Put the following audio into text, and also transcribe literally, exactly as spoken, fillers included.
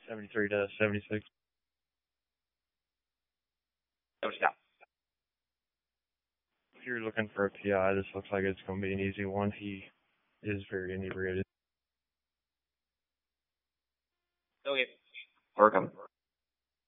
seventy-three to seventy-six. No stop. If you're looking for a P I, this looks like it's going to be an easy one. He is very inebriated. Okay. We're coming.